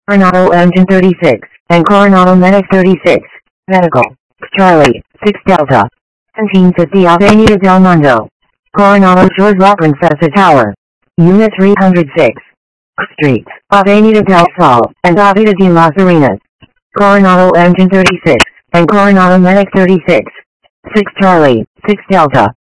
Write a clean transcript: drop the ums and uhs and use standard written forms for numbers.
Coronado Engine 36, and Coronado Medic 36. Medical. Charlie, 6 Delta. 1750 Avenida del Mundo. Coronado Shores La Princesa Tower. Unit 306. Street, Avenida del Sol, and Avenida de las Arenas. Coronado Engine 36, and Coronado Medic 36. 6 Charlie, 6 Delta.